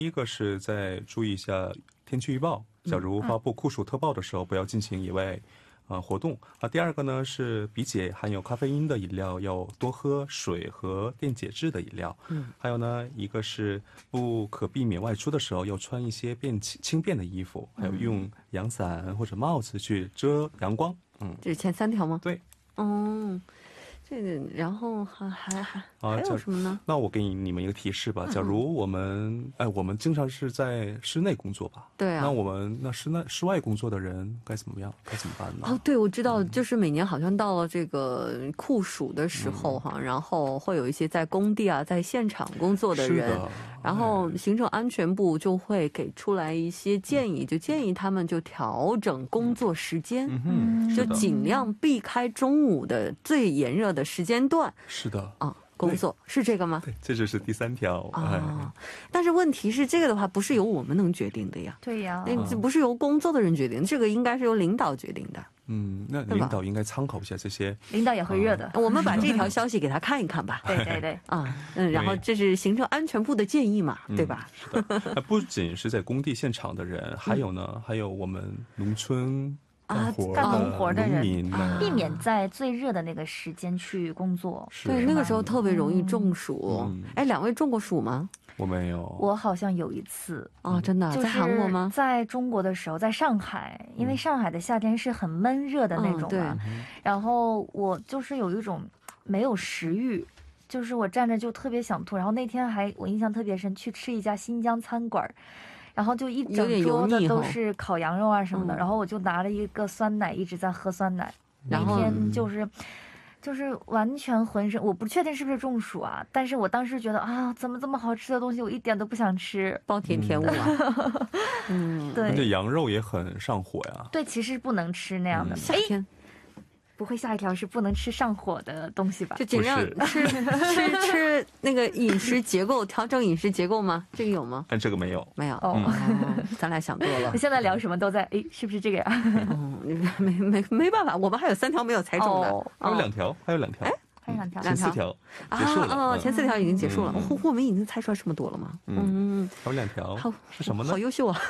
第一个是在注意一下天气预报，假如发布酷暑特报的时候，不要进行野外活动啊。第二个呢是比起含有咖啡因的饮料，要多喝水和电解质的饮料。还有呢，一个是不可避免外出的时候要穿一些轻便的衣服，还有用阳伞或者帽子去遮阳光。 这是前3条吗？ 对。 这个，然后还有什么呢？ 那我给你们一个提示吧。假如我们经常是在室内工作吧？对啊。那我们室外工作的人该怎么办呢？ 对，我知道，就是每年好像到了这个酷暑的时候哈，然后会有一些在工地啊、在现场工作的人，然后行政安全部就会给出来一些建议，就建议他们就调整工作时间，就尽量避开中午的最炎热的时间段。是的啊，工作是这个吗？对，这就是第3条啊。但是问题是，这个的话不是由我们能决定的呀。对呀，这不是由工作的人决定，这个应该是由领导决定的。那领导应该参考一下这些。领导也会热的。我们把这条消息给他看一看吧。对对对啊，然后这是行政安全部的建议嘛，对吧？是的。不仅是在工地现场的人，还有我们农村干农活的人，避免在最热的那个时间去工作。对，那个时候特别容易中暑。两位中过暑吗？我没有。我好像有一次。真的？在韩国吗？在中国的时候，在上海，因为上海的夏天是很闷热的那种嘛，然后我就是有一种没有食欲，就是我站着就特别想吐，然后那天我印象特别深，去吃一家新疆餐馆，然后就一整桌的都是烤羊肉啊什么的，然后我就拿了一个酸奶一直在喝酸奶，那天就是完全浑身，我不确定是不是中暑啊，但是我当时觉得啊，怎么这么好吃的东西我一点都不想吃，暴殄天物啊。对，而且羊肉也很上火呀。对，其实不能吃那样的。夏天不会下一条是不能吃上火的东西吧？就尽量吃那个饮食结构，调整饮食结构吗？这个有吗？这个没有，没有。咱俩想多了。现在聊什么都在是不是这个呀？没办法，我们还有3条没有猜中的。还有2条，还有2条。还有2条，前4条结束了。前4条已经结束了。我们已经猜出来这么多了吗？还有2条，是什么呢？好优秀啊！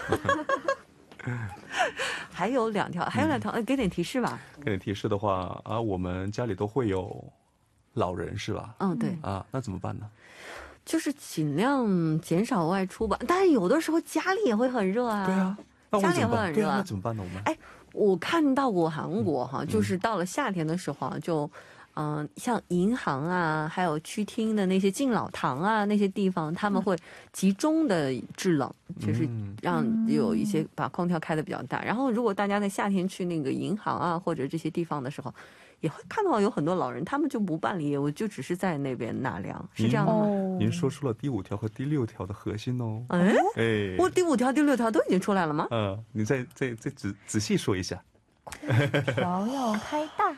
还有2条，给点提示吧。给点提示的话我们家里都会有老人是吧？对啊，那怎么办呢？就是尽量减少外出吧，但是有的时候家里也会很热啊。对啊，家里也会很热啊，那怎么办呢？我看到过韩国就是到了夏天的时候就像银行啊，还有区厅的那些敬老堂啊，那些地方他们会集中的制冷，就是让有一些把空调开的比较大。然后如果大家在夏天去那个银行啊或者这些地方的时候，也会看到有很多老人，他们就不办理业务，就只是在那边纳凉，是这样的吗？您说出了第5条和第6条的核心哦。我第5条、第6条都已经出来了吗？你再仔细说一下。调要开大。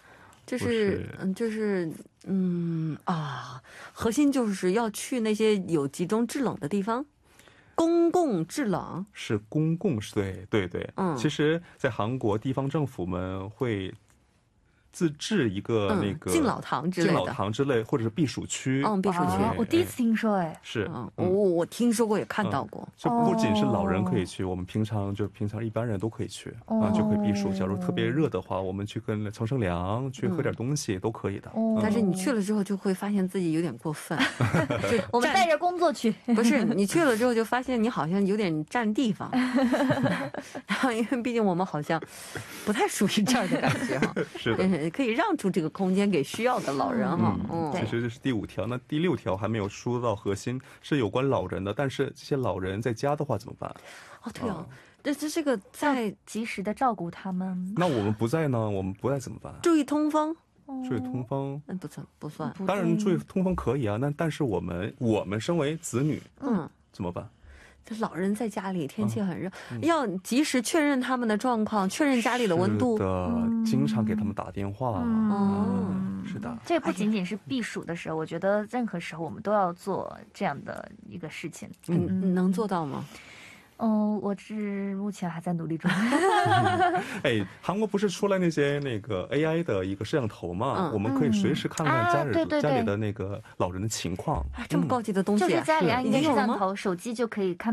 核心就是要去那些有集中制冷的地方，公共制冷是公共，对，其实在韩国地方政府们会自制一个那个敬老堂之类或者是避暑区。避暑区我第一次听说。是我听说过也看到过，就不仅是老人可以去，我们平常一般人都可以去就可以避暑。假如特别热的话，我们去跟乘乘凉，去喝点东西都可以的。但是你去了之后就会发现自己有点过分。我们带着工作去，不是你去了之后就发现你好像有点占地方。然后因为毕竟我们好像不太属于这儿的感觉是的，可以让出这个空间给需要的老人其实这是第5条。那第6条还没有说到核心，是有关老人的。但是这些老人在家的话怎么办？对啊，这个在及时的照顾他们。那我们不在呢？我们不在怎么办？注意通风。注意通风不算。当然注意通风可以啊，但是我们身为子女怎么办？老人在家里天气很热，要及时确认他们的状况，确认家里的温度。是的，经常给他们打电话。是的，这不仅仅是避暑的时候，我觉得任何时候我们都要做这样的一个事情。能做到吗？我是目前还在努力中。韩国不是出来那些那个 AI 的一个摄像头嘛？我们可以随时看看家里的那个老人的情况。这么高级的东西，就是家里安一个摄像头，手机就可以看。